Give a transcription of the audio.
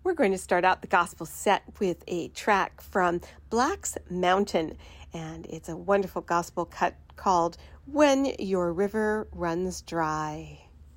We're going to start out the gospel set with a track from Black's Mountain, and it's a wonderful gospel cut called When Your River Runs Dry.